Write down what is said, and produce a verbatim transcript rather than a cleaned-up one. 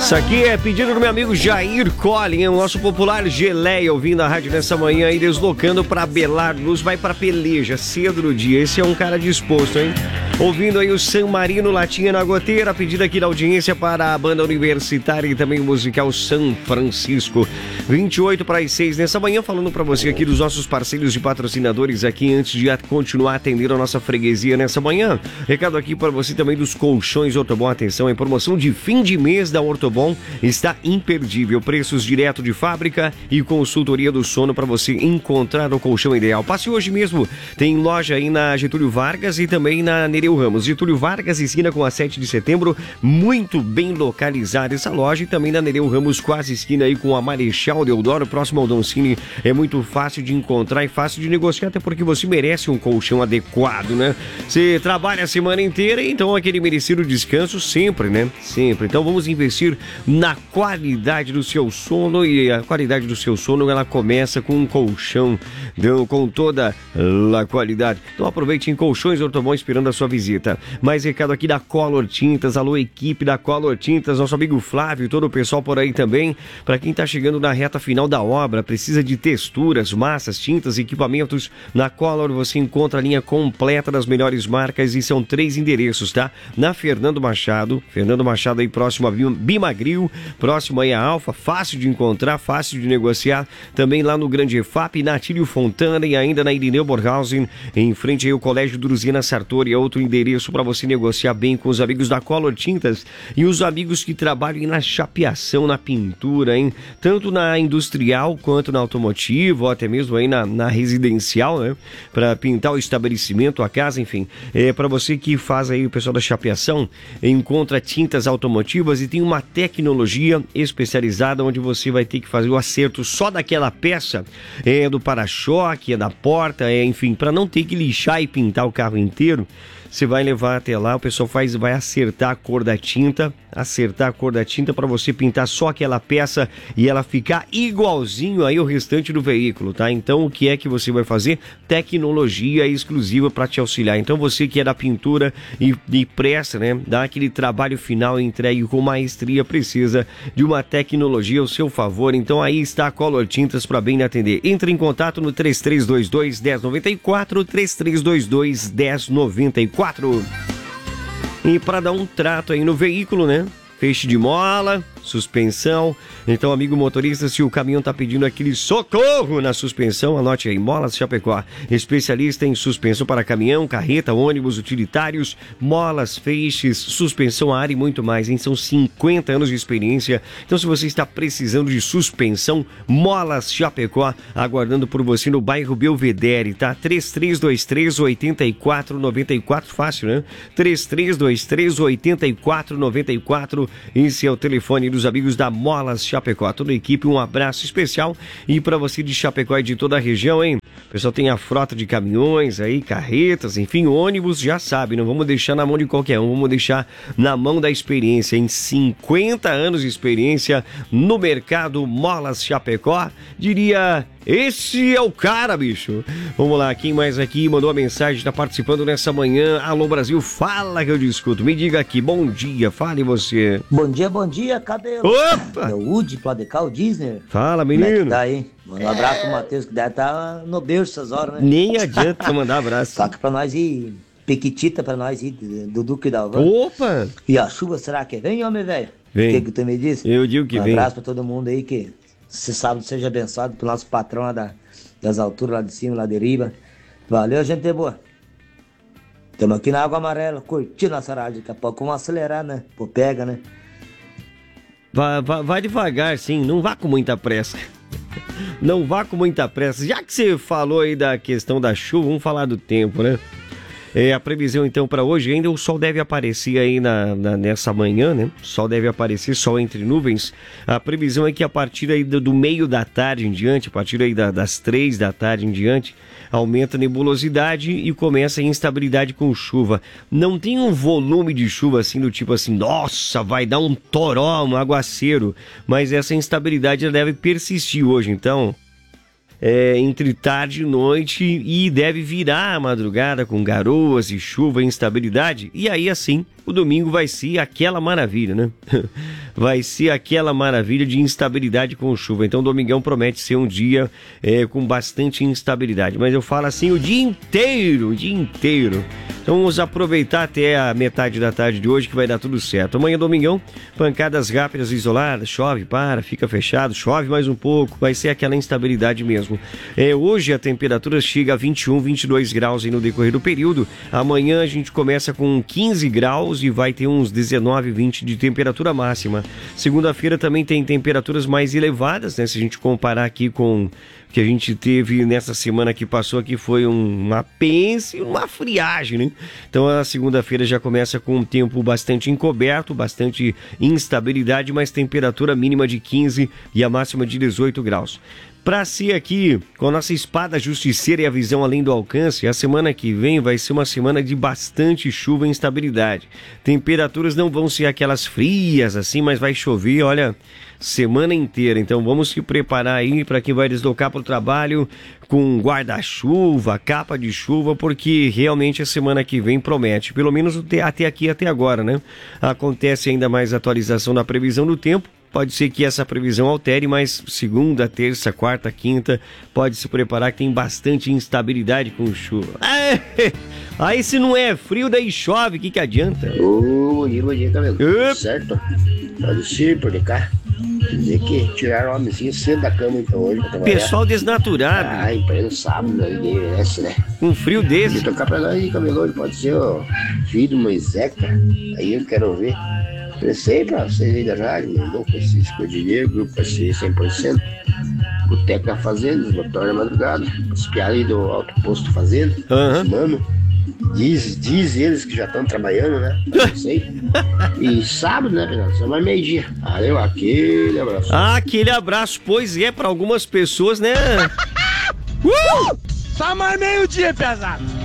Isso aqui é pedido do meu amigo Jair Collin, o nosso popular Geleia, ouvindo a rádio nessa manhã e deslocando para Belar Luz, vai para peleja, cedo no dia. Esse é um cara disposto, hein? Ouvindo aí o San Marino, Latinha na Goteira, pedido aqui da audiência para a banda universitária e também o musical São Francisco. vinte e oito para as seis nessa manhã, falando para você aqui dos nossos parceiros e patrocinadores aqui, antes de continuar atendendo a nossa freguesia nessa manhã. Recado aqui para você também dos colchões Ortobon. Atenção, em promoção de fim de mês da Ortobon está imperdível. Preços direto de fábrica e consultoria do sono para você encontrar o colchão ideal. Passe hoje mesmo, tem loja aí na Getúlio Vargas e também na Nereu Ramos. Getúlio Vargas, esquina com a sete de setembro, muito bem localizada essa loja, e também na Nereu Ramos, quase esquina aí com a Marechal Deodoro, próximo ao Doncini. É muito fácil de encontrar e fácil de negociar, até porque você merece um colchão adequado, né? Você trabalha a semana inteira, então aquele merecido descanso sempre, né? Sempre. Então vamos investir na qualidade do seu sono, e a qualidade do seu sono, ela começa com um colchão, com toda a qualidade. Então aproveite em Colchões Ortobon, esperando a sua visita. Mais recado aqui da Color Tintas. Alô, equipe da Color Tintas, nosso amigo Flávio e todo o pessoal por aí também. Para quem tá chegando na reta final da obra, precisa de texturas, massas, tintas, equipamentos, na Color você encontra a linha completa das melhores marcas, e são três endereços, tá? Na Fernando Machado, Fernando Machado aí próximo a Bimagril, próximo aí a Alfa, fácil de encontrar, fácil de negociar. Também lá no Grande E F A P, na Tílio Fontana, e ainda na Irineu Borghausen, em frente aí ao Colégio Druzina Sartori, é outro endereço para você negociar bem com os amigos da Color Tintas e os amigos que trabalham na chapeação, na pintura, hein? Tanto na industrial quanto na automotiva, ou até mesmo aí na, na residencial, né? Para pintar o estabelecimento, a casa, enfim. É para você que faz aí, o pessoal da chapeação, encontra tintas automotivas e tem uma tecnologia especializada onde você vai ter que fazer o acerto só daquela peça, é do para-choque, é da porta, é, enfim, para não ter que lixar e pintar o carro inteiro. Você vai levar até lá, o pessoal faz, vai acertar a cor da tinta, acertar a cor da tinta para você pintar só aquela peça e ela ficar igualzinho aí o restante do veículo, tá? Então o que é que você vai fazer? Tecnologia exclusiva para te auxiliar. Então você que é da pintura e, e presta, né? Dá aquele trabalho final entregue com maestria, precisa de uma tecnologia ao seu favor. Então aí está a Color Tintas para bem atender. Entre em contato no três três dois dois, um zero nove quatro, três três dois dois, um zero nove quatro. E para dar um trato aí no veículo, né? Feixe de mola, suspensão. Então, amigo motorista, se o caminhão tá pedindo aquele socorro na suspensão, anote aí, Molas Chapecó, especialista em suspensão para caminhão, carreta, ônibus, utilitários, molas, feixes, suspensão a ar e muito mais, hein? São cinquenta anos de experiência. Então, se você está precisando de suspensão, Molas Chapecó, aguardando por você no bairro Belvedere, tá? três três dois três, oito quatro nove quatro, fácil, né? três três dois três, oito quatro nove quatro, esse é o telefone dos amigos da Molas Chapecó. Toda a equipe, um abraço especial. E para você de Chapecó e de toda a região, hein? O pessoal tem a frota de caminhões aí, carretas, enfim, ônibus, já sabe, não vamos deixar na mão de qualquer um, vamos deixar na mão da experiência. Em cinquenta anos de experiência no mercado, Molas Chapecó, diria... Esse é o cara, bicho. Vamos lá, quem mais aqui mandou a mensagem, está participando nessa manhã. Alô, Brasil, fala que eu discuto. Me diga aqui, bom dia, fale você. Bom dia, bom dia, cabelo. Opa! É o Woody, Pladecal, Disney. Fala, Como é menino. que tá aí? Manda um abraço pro Matheus, que deve estar no berço essas horas, né? Nem adianta mandar abraço. Toca pra nós ir, Pequitita pra nós ir, do Duque da Alvan. Opa! E a chuva, será que vem, homem, velho? Vem. O que que tu me disse? Eu digo que um vem. Um abraço pra todo mundo aí, que esse sábado seja abençoado pelo nosso patrão lá da, das alturas, lá de cima, lá de riba. Valeu, gente boa. Estamos aqui na Água Amarela, curtindo nossa rádio. Daqui a pouco vamos acelerar, né? Pô, pega, né? Vai, vai, vai devagar, sim, não vá com muita pressa. Não vá com muita pressa. Já que você falou aí da questão da chuva, vamos falar do tempo, né? É, a previsão então para hoje, ainda o sol deve aparecer aí na, na, nessa manhã, né? O sol deve aparecer, sol entre nuvens. A previsão é que a partir aí do, do meio da tarde em diante, a partir aí da, das três da tarde em diante, aumenta a nebulosidade e começa a instabilidade com chuva. Não tem um volume de chuva assim do tipo assim, nossa, vai dar um toró, um aguaceiro, mas essa instabilidade deve persistir hoje, então... É, entre tarde e noite, e deve virar a madrugada com garoas e chuva e instabilidade, e aí assim o domingo vai ser aquela maravilha, né? Vai ser aquela maravilha de instabilidade com chuva. Então, o domingão promete ser um dia é, com bastante instabilidade. Mas eu falo assim o dia inteiro, o dia inteiro. Então, vamos aproveitar até a metade da tarde de hoje que vai dar tudo certo. Amanhã, domingão, pancadas rápidas e isoladas. Chove, para, fica fechado. Chove mais um pouco. Vai ser aquela instabilidade mesmo. É, hoje, a temperatura chega a vinte e um, vinte e dois graus aí no decorrer do período. Amanhã, a gente começa com quinze graus e vai ter uns dezenove, vinte de temperatura máxima. Segunda-feira também tem temperaturas mais elevadas, né? Se a gente comparar aqui com o que a gente teve nessa semana que passou aqui, foi um, uma pense, uma friagem, né? Então a segunda-feira já começa com um tempo bastante encoberto, bastante instabilidade, mas temperatura mínima de quinze e a máxima de dezoito graus. Para ser aqui, com a nossa espada justiceira e a visão além do alcance, a semana que vem vai ser uma semana de bastante chuva e instabilidade. Temperaturas não vão ser aquelas frias assim, mas vai chover, olha, semana inteira. Então vamos se preparar aí para quem vai deslocar para o trabalho com guarda-chuva, capa de chuva, porque realmente a semana que vem promete. Pelo menos até aqui, até agora, né? Acontece ainda mais atualização da previsão do tempo. Pode ser que essa previsão altere, mas segunda, terça, quarta, quinta, pode se preparar que tem bastante instabilidade com chuva. Aí se não é frio, daí chove, o que que adianta? Ô, bom dia, bom dia, cabelo. Tudo certo? Pode ser por de cá. Quer dizer que tiraram o homenzinho cedo da cama então hoje pra trabalhar. Pessoal desnaturado. Ah, em pleno sábado, ninguém merece, né? Um frio desse. E tocar pra nós aí, cabelo, pode ser o filho do Moisés, cara. Aí eu quero ver. Prestei pra vocês aí da rádio, mandou com esse escudilheiro, grupo vai ser cem por cento. Boteco da Fazenda, motor da madrugada. Espiar aí do alto posto Fazenda. Uhum. Mano, diz, diz eles que já estão trabalhando, né? Não sei. E sábado, né, Fernando? Só mais meio-dia. Valeu, aquele abraço. Ah, aquele abraço, pois é, pra algumas pessoas, né? uh! Só mais meio-dia, pesado.